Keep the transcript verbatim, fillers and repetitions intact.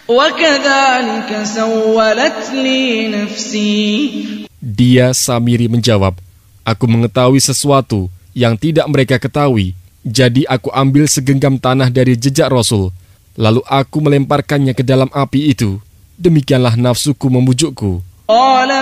وَكَذَلِكَ سَوَّلَتْ لِي نَفْسِي. Dia Samiri menjawab, aku mengetahui sesuatu yang tidak mereka ketahui. Jadi aku ambil segenggam tanah dari jejak Rasul, lalu aku melemparkannya ke dalam api itu. Demikianlah nafsuku membujukku.